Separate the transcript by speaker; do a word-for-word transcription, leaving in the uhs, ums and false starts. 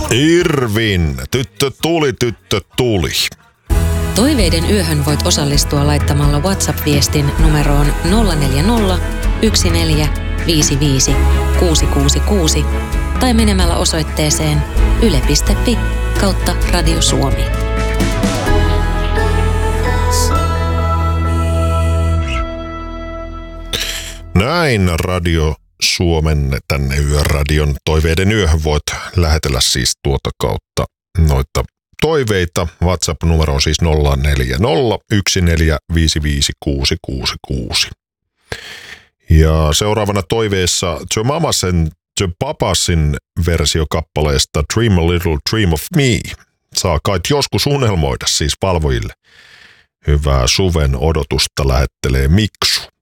Speaker 1: Irvin, tyttö tuli, tyttö tuli.
Speaker 2: Toiveiden yöhön voit osallistua laittamalla WhatsApp-viestin numeroon nolla neljä nolla, yksi neljä, viisi viisi, kuusi kuusi kuusi tai menemällä osoitteeseen yle piste fi kautta Radio Suomi.
Speaker 1: Näin Radio Suomen tänne Yöradion toiveiden yöhön voit lähetellä siis tuota kautta noita toiveita. WhatsApp-numero on siis nolla neljä nolla, yksi neljä, viisi viisi, kuusi kuusi kuusi. Ja seuraavana toiveessa Joe Mamasen, Joe Papasin versio kappaleesta Dream a Little Dream of Me. Saa kai joskus unelmoida siis palvojille. Hyvää suven odotusta lähettelee Miksu.